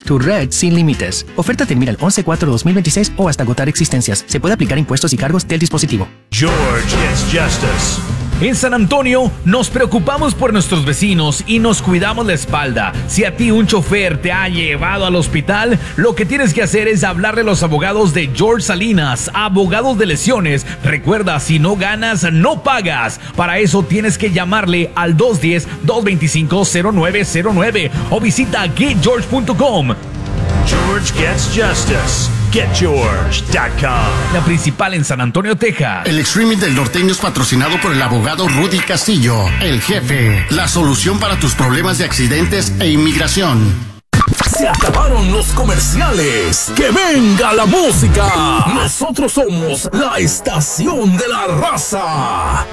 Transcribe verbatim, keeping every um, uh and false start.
tu red sin límites. Oferta termina el once cuatro dos mil veintiséis o hasta agotar existencias. Se puede aplicar impuestos y cargos del dispositivo. George gets justice. En San Antonio nos preocupamos por nuestros vecinos y nos cuidamos la espalda. Si a ti un chofer te ha llevado al hospital, lo que tienes que hacer es hablarle a los abogados de George Salinas, abogados de lesiones. Recuerda, si no ganas, no pagas. Para eso tienes que llamarle al dos uno cero, dos dos cinco, cero nueve cero nueve o visita get george punto com. George gets justice. get george punto com. La principal en San Antonio, Texas. El streaming del norteño es patrocinado por el abogado Rudy Castillo, el jefe. La solución para tus problemas de accidentes e inmigración. Se acabaron los comerciales. ¡Que venga la música! Nosotros somos la estación de la raza.